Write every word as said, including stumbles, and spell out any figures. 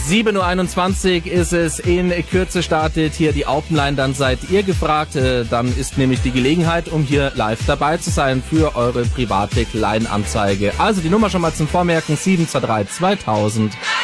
sieben Uhr einundzwanzig ist es, in Kürze startet hier die Open-Line, dann seid ihr gefragt, dann ist nämlich die Gelegenheit, um hier live dabei zu sein für eure private Kleinanzeige. Also die Nummer schon mal zum Vormerken, sieben zwei drei zweitausend.